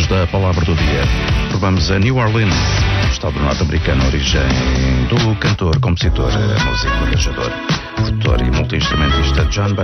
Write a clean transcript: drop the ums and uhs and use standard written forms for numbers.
da palavra do dia. Vamos a New Orleans, estado norte-americano, origem do cantor, compositor, músico, viajador, produtor e multi-instrumentista John